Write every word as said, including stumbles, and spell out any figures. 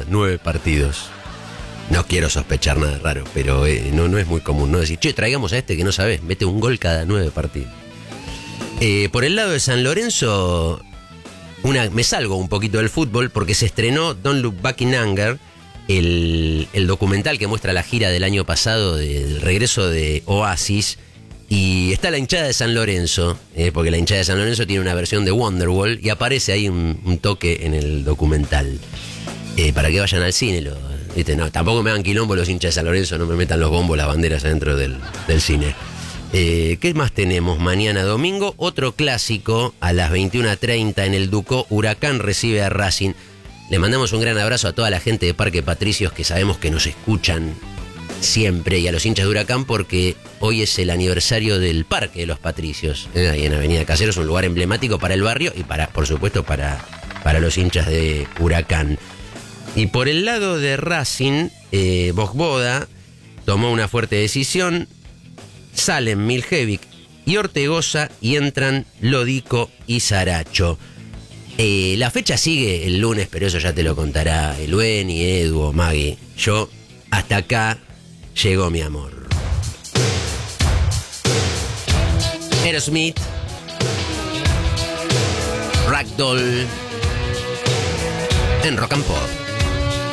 nueve partidos. No quiero sospechar nada raro, pero eh, no, no es muy común, ¿no? Decir, che, traigamos a este que no sabés, mete un gol cada nueve partidos. Eh, por el lado de San Lorenzo, una, me salgo un poquito del fútbol porque se estrenó Don't Look Back in Anger, el, el documental que muestra la gira del año pasado del regreso de Oasis. Y está la hinchada de San Lorenzo, eh, porque la hinchada de San Lorenzo tiene una versión de Wonderwall y aparece ahí un, un toque en el documental. Eh, para que vayan al cine, lo, ¿viste? No, tampoco me hagan quilombo los hinchas de San Lorenzo, no me metan los bombos, las banderas adentro del, del cine. Eh, ¿Qué más tenemos mañana domingo? Otro clásico a las veintiuna treinta en el Ducó. Huracán recibe a Racing. Le mandamos un gran abrazo a toda la gente de Parque Patricios que sabemos que nos escuchan siempre, y a los hinchas de Huracán porque hoy es el aniversario del Parque de los Patricios, ¿eh? Ahí en Avenida Caseros, un lugar emblemático para el barrio y para, por supuesto, para, para los hinchas de Huracán. Y por el lado de Racing, eh, Vojvoda tomó una fuerte decisión. Salen Miljevic y Ortegoza y entran Lodico y Saracho. Eh, la fecha sigue el lunes, pero eso ya te lo contará Eluen y Edu o Maggie. Yo, hasta acá llegó mi amor. Aerosmith, Ragdoll, en Rock and Pop.